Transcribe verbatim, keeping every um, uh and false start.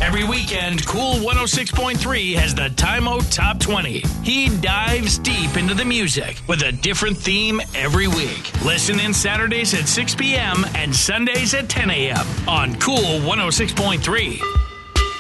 Every weekend, Cool one oh six point three has the Time Out Top twenty. He dives deep into the music with a different theme every week. Listen in Saturdays at six p.m. and Sundays at ten a.m. on Cool one oh six point three.